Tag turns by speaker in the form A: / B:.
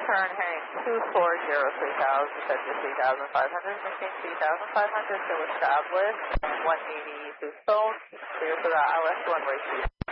A: turn heading 240, 3000, set to 3500, machine 3500, still established, 180 to phone, clear for the ILS runway 2.